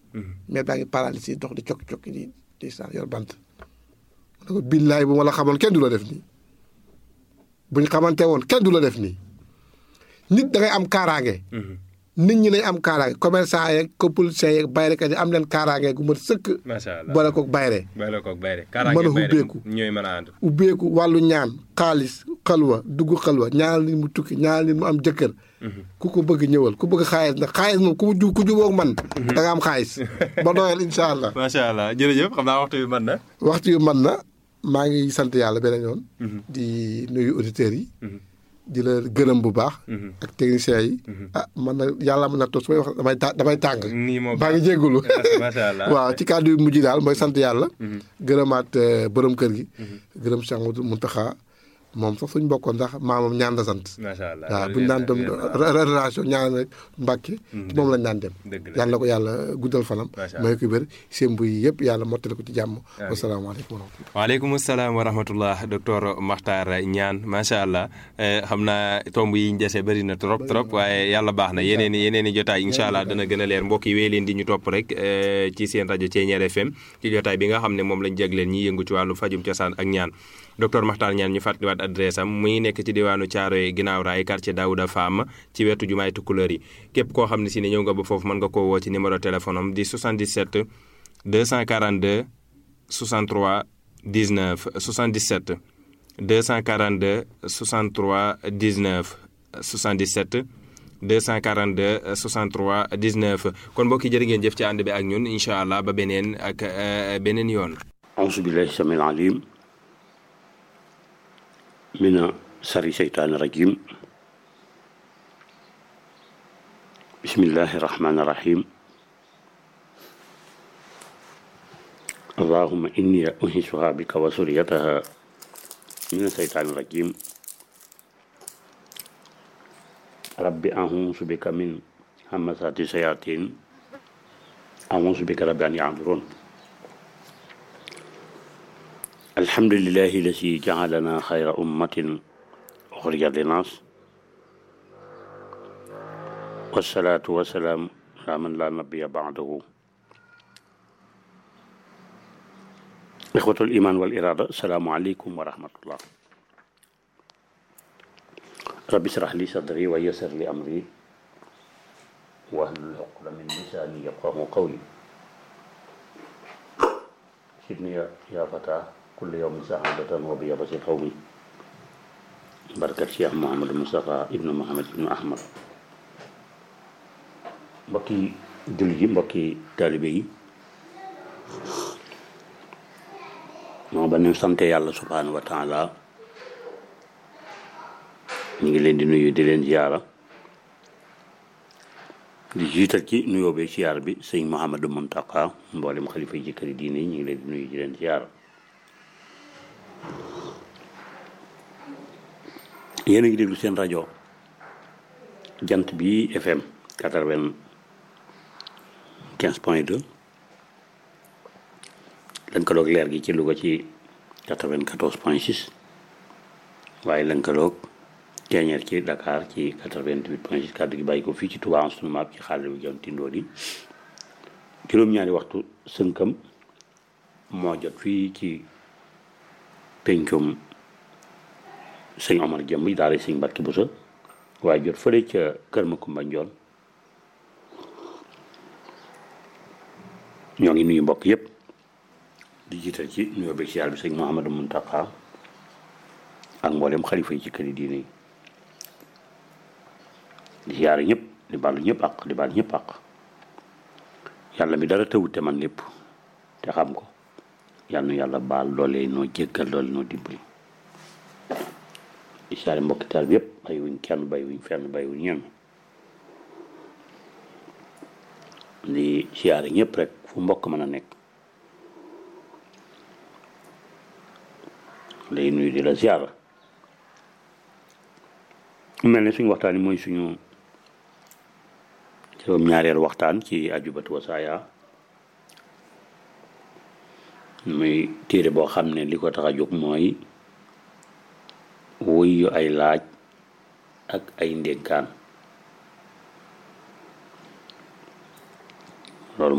mais baa ngi paralysé dox di cokki di saan yor bant mu ne ko billaay bu ma la xamoon kenn du la def nii buñ xamante woon kenn du la def nii nit da ngay am kaaraange nit ñi nañ am kaaraange commerçant yeeg politiciens yeeg bayrekat yi am leen kaaraange gu mat sëkk. macha allah boole koog bayre. boole koog bayre mën a ubbeeku ñooy mën a ànd. ubbeeku wàllu ñaan xaalis xalwa dugg xalwa ñaanal nit mu tukki ñaanal nit mu am jëkkër. ku ko bëgg ñëwal ku bëgg xaalis nag xaalis moom ku jubóog man. da nga am xaalis ba doyal incha allah. macha allah jërëjëf xam naa waxtu yu mën na. waxtu yu mën na maa ngi sant yàlla beneen yoon. di nuyu auditeurs yi. di la gërëm bu baax. ak techniciens yi. man na yàlla mën na toog su may wax damay tàng. nii moom maa ngi jégalu. macha allah waaw ci kàddu yu mujj daal mooy sant yàlla. gërëmaat borom kër gi. gërëm Cheikh Mountakha moom sax suñ bokkoon ndax maamam ñaan la sant. macha allah waaw buñ daan dem relation ñaan rek Mbàkke moom lañ daan dem. yàlla na ko yàlla guddal fanam. may ko wér sémbu yi yëpp yàlla mottali ko ci jàmm. wasalaamaaleykum wa rahmatulah. waaleykum salaam wa rahmatullah docteur Makhtar Niane macha allah xam naa tomb yi ñu dese bëri na trop waaye yàlla baax na yeneen i jotaay incha allah dana gën a leer mbokk yi wéy leen di ñu topp rek ci seen rajo Thiéniere FM ci jotaay bi nga xam ne moom lañ jégleen ñi yëngu ci wàllu fajum cosaan ak ñaan docteur Makhtar Niane ñu fàttaliwaat adresse am muy nekk ci diwaanu Thiaroye ginnaaw raay quartier Daouda Fam ci wetu jumaay Tukulëër yi képp koo xam ne si ne ñëw nga ba foofu mën nga koo woo ci numéro téléphone am di 77 242 63 19 77 242 63 19 77 242 63 19 kon mbokk yi jërë ngeen jëf ci ànd bi ak ñun incha allah ba beneen ak beneen yoon. auzu billahi samil alim mina sari seytaani rajim bismillahi rahmaani rahim allahumma inni uhiisuha bika wa suriyataha mina seytaani rajim rabbi ahuusu bika min hamasaati sayaatiin ahuusu bika rabbi an yahduruun alhamdulillahi lasi ja'alana xayra ummatin uxrijat linnaas wassalaatu wassalaam ala man laa nabiyya ba'dahu ixwatul iman wal irada assalaamu aleykum wa rahmatullah rabbi israh li sadri wa yassir li amri wahlul uqdatan min lisaani yafqahu qawli sidni ya fata kulli yawmin saadatan wa bi yabasi xawmi barkat Cheikh Mouhamadou Moustapha ibnu Mouhamad ibnu Ahmad mbokki jullit yi mbokki taalibe yi moo ba ñu sante yàlla subhaanahu wa taala ñu ngi leen di nuyu di leen ziyaara di jiital ci nuyoo bi ziyaar bi sëñ Mouhamadou Mountakha mboolem xalifa yi ci këri diine yi ñu ngi leen di nuyu di leen ziyaara yéen a ngi déglu seen rajo jant bi FM 95.2 lënkaloog leer gi ci Louga ci 94.6 waaye lënkaloog Thiéniere ci Dakar ci 88.6 kàddu gi bàyyi ko fii ci Touba sunu maam ci xaalis bi jon tindoo di juróom-ñaari waxtu sënkam moo jot fii ci pencum sëñ Omar Jëmb daara sëñ Mbàkke Buso waaye jot fële ca kër Makumba Njoon ñoo ngi nuyu mbokk yépp di jiital ci nuyoo bi siyaar bi sëñ Mouhamadou Mountakha ak mboolem xalifa yi ci këri diine yi di siyaare ñëpp di baalu ñëpp ak di baal ñëpp ak yàlla mi dara tëwut te man lépp te xam ko yàlla nu yàlla baal loolee noo jéggal loole noo dimbali di siyaare mbokki taal bi yëpp bay wuñ kenn bay wuñ fenn bay wuñ ñenn di siyaare ñëpp rek fu mbokk mën a nekk lay nuyu di la siyaara mel ne suñu waxtaan yi mooy suñu juróom-ñaareelu waxtaan ci ajubatu wasaaya muy téere boo xam ne li ko tax a jóg mooy wuyu ay laaj ak ay ndénkaan